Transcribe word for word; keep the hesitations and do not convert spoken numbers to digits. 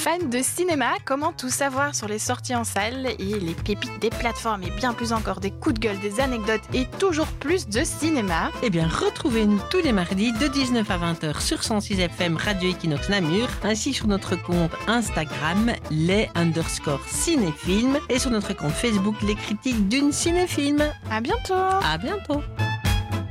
fans de cinéma, comment tout savoir sur les sorties en salle et les pépites des plateformes et bien plus encore des coups de gueule, des anecdotes et toujours plus de cinéma? Eh bien, retrouvez-nous tous les mardis de dix-neuf à vingt heures sur cent six F M Radio Equinox Namur, ainsi sur notre compte Instagram, les underscore cinéphiles, et sur notre compte Facebook, les critiques d'une cinéfilm. À bientôt! À bientôt!